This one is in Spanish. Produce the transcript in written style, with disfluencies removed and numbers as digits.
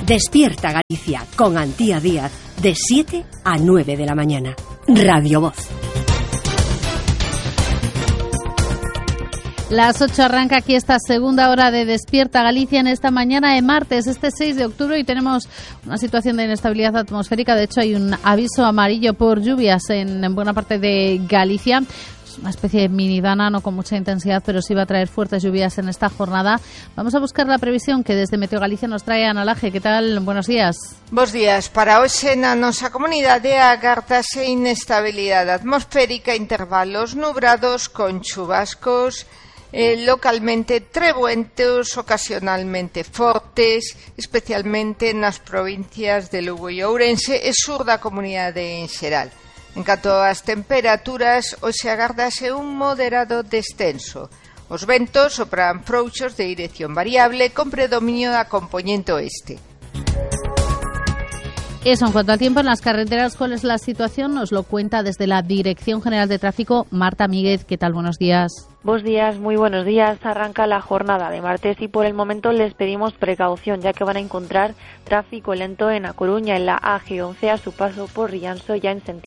Despierta Galicia con Antía Díaz de 7 a 9 de la mañana. Radio Voz. Las 8 arranca aquí esta segunda hora de Despierta Galicia en esta mañana de martes, este 6 de octubre, y tenemos una situación de inestabilidad atmosférica. De hecho, hay un aviso amarillo por lluvias en buena parte de Galicia. Es una especie de mini dana, no con mucha intensidad, pero sí va a traer fuertes lluvias en esta jornada. Vamos a buscar la previsión que desde Meteo Galicia nos trae Ana Laje. ¿Qué tal? Buenos días. Bos días. Para hoxe na nosa comunidade agardase inestabilidade atmosférica, intervalos nubrados con chubascos, localmente trebuentos, ocasionalmente fortes, especialmente nas provincias de Lugo e Ourense e sur da comunidade en xeral. En canto ás temperaturas, hoxe agardase un moderado descenso. Os ventos sopran frouxos de dirección variable con predominio da compoñente oeste. Eso en cuanto al tiempo en las carreteras. ¿Cuál es la situación? Nos lo cuenta desde la Dirección General de Tráfico Marta Míguez. ¿Qué tal? Buenos días. Buenos días, muy buenos días. Arranca la jornada de martes y por el momento les pedimos precaución, ya que van a encontrar tráfico lento en A Coruña, en la AG11 a su paso por Rianxo, ya en sentido